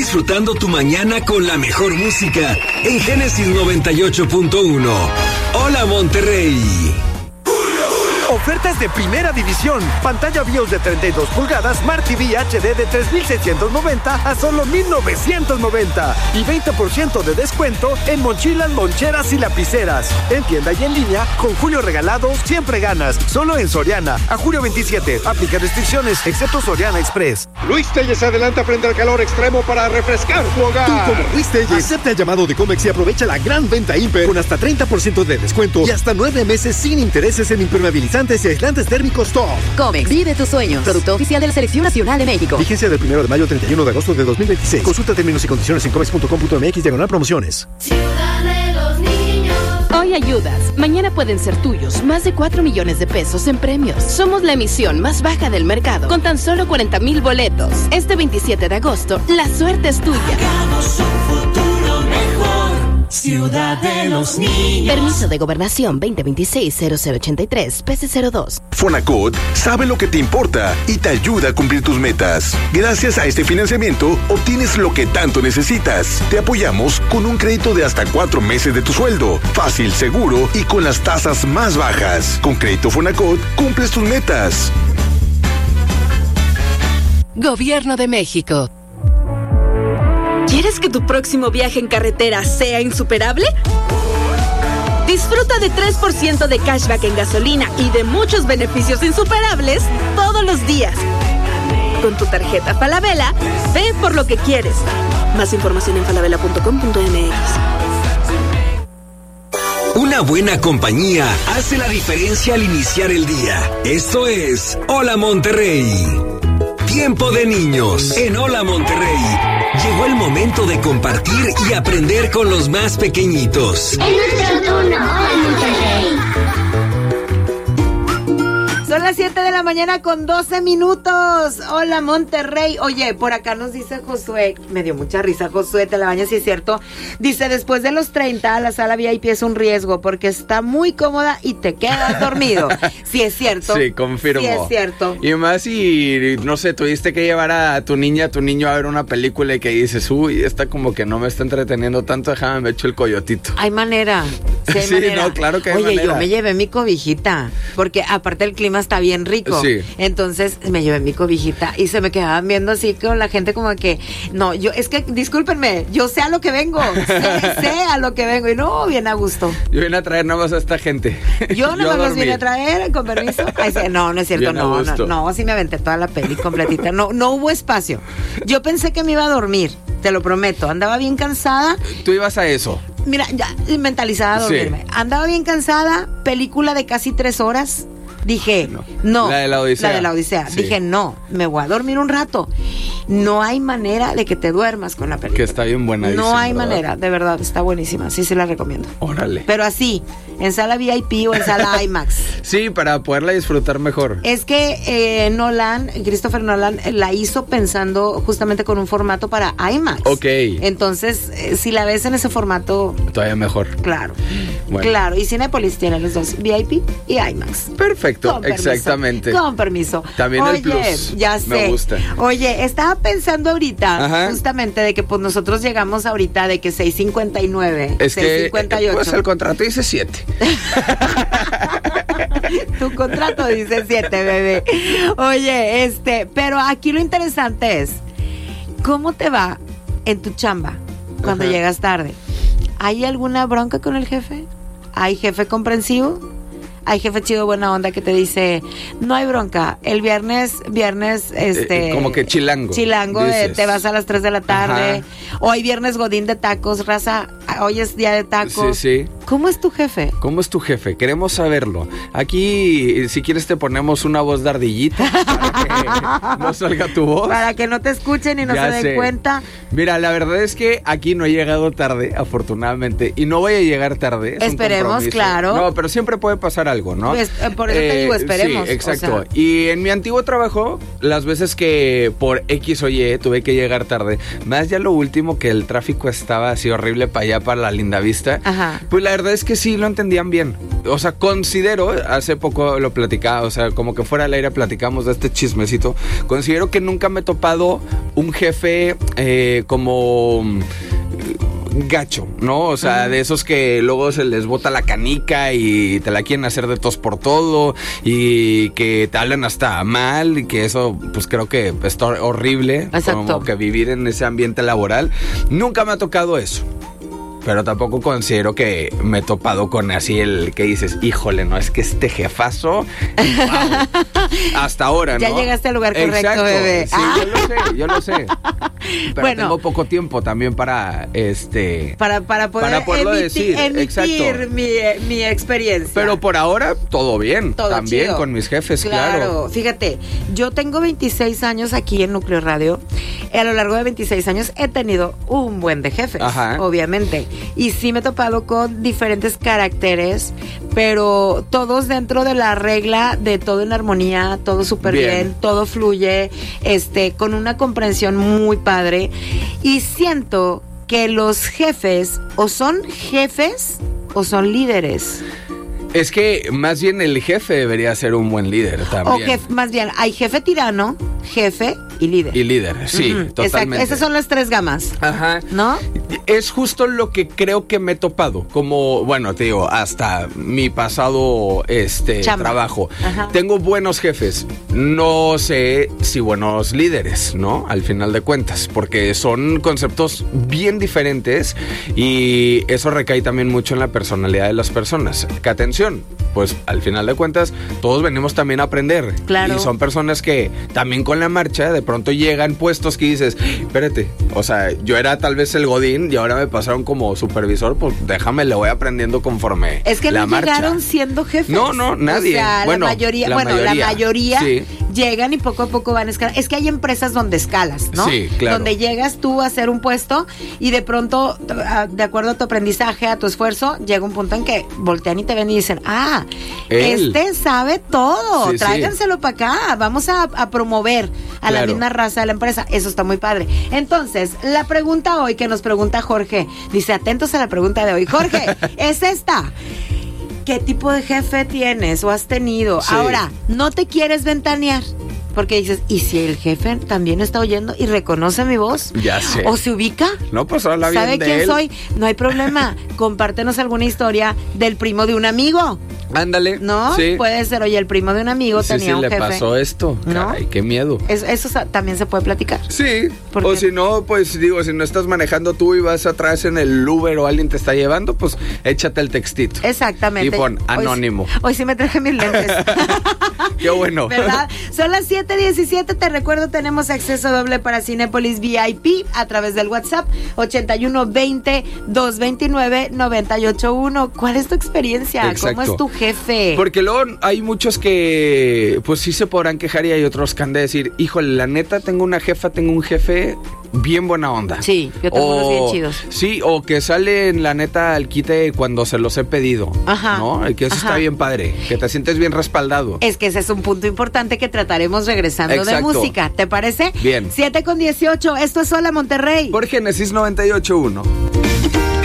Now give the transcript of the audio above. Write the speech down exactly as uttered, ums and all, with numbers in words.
disfrutando tu mañana con la mejor música en Génesis noventa y ocho punto uno. Hola Monterrey. Ofertas de primera división. Pantalla BIOS de treinta y dos pulgadas, Smart T V H D de tres mil seiscientos noventa a solo mil novecientos noventa. Y veinte por ciento de descuento en mochilas, loncheras y lapiceras. En tienda y en línea, con Julio Regalados, siempre ganas. Solo en Soriana. A julio veintisiete. Aplica restricciones, excepto Soriana Express. Luis Telles adelanta frente al calor extremo para refrescar tu hogar. Tú como Luis Telles, acepta el llamado de Comex y aprovecha la gran venta Imper con hasta treinta por ciento de descuento y hasta nueve meses sin intereses en impermeabilizantes y aislantes térmicos Top. Comex, vive tus sueños. Producto oficial de la Selección Nacional de México. Vigencia del primero de mayo al treinta y uno de agosto de dos mil veintiséis. Consulta términos y condiciones en comex punto com punto m x diagonal promociones. Ciudad de los niños. Hoy ayudas, mañana pueden ser tuyos más de cuatro millones de pesos en premios. Somos la emisión más baja del mercado, con tan solo cuarenta mil boletos. Este veintisiete de agosto, la suerte es tuya. Hagamos un futuro mejor. Ciudad de los niños. Permiso de Gobernación veinte veintiséis cero cero ochenta y tres, P C cero dos. Fonacot sabe lo que te importa y te ayuda a cumplir tus metas. Gracias a este financiamiento, obtienes lo que tanto necesitas. Te apoyamos con un crédito de hasta cuatro meses de tu sueldo. Fácil, seguro y con las tasas más bajas. Con Crédito Fonacot, cumples tus metas. Gobierno de México. ¿Quieres que tu próximo viaje en carretera sea insuperable? Disfruta de tres por ciento de cashback en gasolina y de muchos beneficios insuperables todos los días. Con tu tarjeta Falabella, ve por lo que quieres. Más información en falabella punto com punto m x. Una buena compañía hace la diferencia al iniciar el día. Esto es Hola Monterrey. Tiempo de niños en Hola Monterrey. Llegó el momento de compartir y aprender con los más pequeñitos. Es nuestro turno, Hola Monterrey. Son las siete de la mañana con doce minutos. Hola Monterrey. Oye, por acá nos dice Josué, me dio mucha risa Josué, te la bañas, si es cierto. Dice, después de los treinta, la sala V I P es un riesgo porque está muy cómoda y te quedas dormido. Sí es cierto. Sí, confirmo. Sí es cierto. Y más si, no sé, tuviste que llevar a tu niña, a tu niño a ver una película y que dices, uy, esta como que no me está entreteniendo tanto, déjame me echo el coyotito. Hay manera. Sí, hay sí manera. no, claro que hay Oye, manera. yo me llevé mi cobijita, porque aparte el clima está bien rico. Sí. Entonces me llevé mi cobijita y se me quedaban viendo así con la gente como que, no, yo, es que, discúlpenme, yo sé a lo que vengo, sé, sé a lo que vengo y no, bien a gusto. Yo vine a traer nada más a esta gente. Yo nada más vine a traer, con permiso. Ay, sí, no, no es cierto, Bien a no, gusto. no, no, sí me aventé toda la peli completita. No, no hubo espacio. Yo pensé que me iba a dormir, te lo prometo. Andaba bien cansada. Tú ibas a eso. Mira, ya mentalizada a dormirme. Sí. Andaba bien cansada, película de casi tres horas. Dije, no. no la de la Odisea. La de la Odisea. Sí. Dije, no, me voy a dormir un rato. No hay manera de que te duermas con la película. Que está bien buena. No dicen, hay ¿verdad? manera, de verdad, está buenísima. Sí, sí la recomiendo. Órale. Pero así, en sala V I P o en sala IMAX. Sí, para poderla disfrutar mejor. Es que eh, Nolan, Christopher Nolan, eh, la hizo pensando justamente con un formato para IMAX. Ok. Entonces, eh, si la ves en ese formato, Todavía mejor. claro. Bueno. Claro, y Cinépolis tiene los dos, V I P y IMAX. Perfecto, Con permiso, exactamente. Con permiso. También Oye, el plus. Ya sé. Me gusta. Oye, estaba pensando ahorita, Ajá. justamente, de que pues nosotros llegamos ahorita de que seis cincuenta y nueve, Es seis que cincuenta y ocho. pues el contrato dice siete. Tu contrato dice siete, bebé. Oye, este, pero aquí lo interesante es, ¿cómo te va en tu chamba cuando Ajá. llegas tarde? ¿Hay alguna bronca con el jefe? ¿Hay jefe comprensivo? Hay jefe chido buena onda que te dice, no hay bronca, el viernes, viernes, este... Eh, como que chilango. Chilango, de, dices. te vas a las tres de la tarde. Ajá. O hay viernes godín de tacos, raza, hoy es día de tacos. Sí, sí. ¿Cómo es tu jefe? ¿Cómo es tu jefe? Queremos saberlo. Aquí, si quieres, te ponemos una voz de ardillita para que no salga tu voz. Para que no te escuchen y no Ya se den sé. cuenta. Mira, la verdad es que aquí no he llegado tarde, afortunadamente, y no voy a llegar tarde. es un Esperemos, compromiso. claro. No, pero siempre puede pasar algo, ¿no? Pues, eh, por eso te digo, esperemos, Sí, exacto. o sea. Y en mi antiguo trabajo, las veces que por X o Y tuve que llegar tarde, más ya lo último que el tráfico estaba así horrible para allá, para la Linda Vista, Ajá. pues la verdad es que sí lo entendían bien. O sea, considero, hace poco lo platicaba, o sea, como que fuera al aire platicamos de este chismecito. Considero que nunca me he topado un jefe eh, como gacho, ¿no? O sea, uh-huh. de esos que luego se les bota la canica y te la quieren hacer de tos por todo y que te hablan hasta mal y que eso, pues creo que es horrible. Exacto. Como que vivir en ese ambiente laboral. Nunca me ha tocado eso. Pero tampoco considero que me he topado con así el que dices, híjole, no, es que este jefazo, wow, hasta ahora, ¿no? Ya llegaste al lugar correcto, exacto, bebé. Sí, yo lo sé, yo lo sé. Pero bueno, tengo poco tiempo también para, este... Para, para poder para poderlo emitir, decir, emitir exacto. mi, mi experiencia. Pero por ahora, todo bien. Todo también chido. Con mis jefes, claro. claro. Fíjate, yo tengo veintiséis años aquí en Núcleo Radio. A lo largo de veintiséis años he tenido un buen de jefes, Ajá. obviamente. Y sí me he topado con diferentes caracteres, pero todos dentro de la regla de todo en armonía, todo súper bien. bien, todo fluye, este, con una comprensión muy padre. Y siento que los jefes o son jefes o son líderes. Es que más bien el jefe debería ser un buen líder también. O jef, más bien, hay jefe tirano, jefe y líder. Y líder, sí, uh-huh. totalmente. Exacto. Esas son las tres gamas. Ajá. ¿No? Es justo lo que creo que me he topado. Como, bueno, te digo, hasta mi pasado este Chamba. trabajo. Ajá. Tengo buenos jefes. No sé si buenos líderes, ¿no? Al final de cuentas. Porque son conceptos bien diferentes. Y eso recae también mucho en la personalidad de las personas. Que atención, pues al final de cuentas, todos venimos también a aprender. Claro. Y son personas que también con la marcha de pronto llegan puestos que dices, espérate, o sea, yo era tal vez el godín y ahora me pasaron como supervisor, pues déjame, le voy aprendiendo conforme es que la no marcha. Llegaron siendo jefes. No, no, nadie. O sea, bueno, la mayoría, la bueno, mayoría, la mayoría sí. llegan y poco a poco van escalando. Es que hay empresas donde escalas, ¿no? Sí, claro. Donde llegas tú a hacer un puesto y de pronto, de acuerdo a tu aprendizaje, a tu esfuerzo, llega un punto en que voltean y te ven y dicen, ah, Él. este sabe todo, sí, tráiganselo sí. para acá, vamos a, a promover a claro. la misma raza de la empresa. Eso está muy padre. Entonces, la pregunta hoy que nos pregunta Jorge, dice, atentos a la pregunta de hoy. Jorge, es esta. ¿Qué tipo de jefe tienes o has tenido? Sí. Ahora, no te quieres ventanear. Porque dices, ¿y si el jefe también está oyendo y reconoce mi voz? Ya sé. ¿O se ubica? No, pues habla bien de él. ¿Sabe quién soy? No hay problema. Compártenos alguna historia del primo de un amigo. Ándale. ¿No? Sí. Puede ser, oye, el primo de un amigo sí, tenía sí, un le jefe. pasó esto. ¿No? Ay, qué miedo. Eso, eso también se puede platicar. Sí. O si no, pues digo, si no estás manejando tú y vas atrás en el Uber o alguien te está llevando, pues échate el textito. Exactamente. Y pon anónimo. Hoy, hoy sí me traje mis lentes. Qué bueno. ¿Verdad? Son las siete diecisiete. Te recuerdo, tenemos acceso doble para Cinépolis V I P a través del WhatsApp ochenta y uno veinte, doscientos veintinueve, noventa y ocho uno. ¿Cuál es tu experiencia? Exacto. ¿Cómo es tu jefe? Porque luego hay muchos que pues sí se podrán quejar y hay otros que han de decir, híjole, la neta, tengo una jefa, tengo un jefe bien buena onda. Sí, yo tengo o, unos bien chidos. Sí, o que salen la neta al quite cuando se los he pedido. Ajá. ¿No? Y que eso Ajá. está bien padre, que te sientes bien respaldado. Es que ese es un punto importante que trataremos regresando Exacto. de música. ¿Te parece? Bien. siete con dieciocho, esto es Hola Monterrey. Por Génesis noventa y ocho punto uno.